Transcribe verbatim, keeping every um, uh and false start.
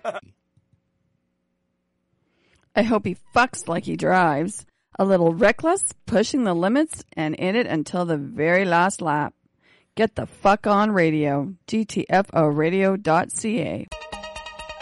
I hope he fucks like he drives. A little reckless, pushing the limits, and in it until the very last lap. Get the fuck on radio. G T F O radio dot C A.